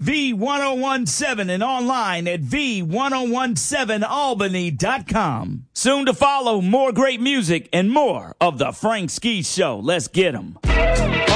V1017 and online at V1017Albany.com. Soon to follow more great music and more of the Frank Ski Show. Let's get 'em.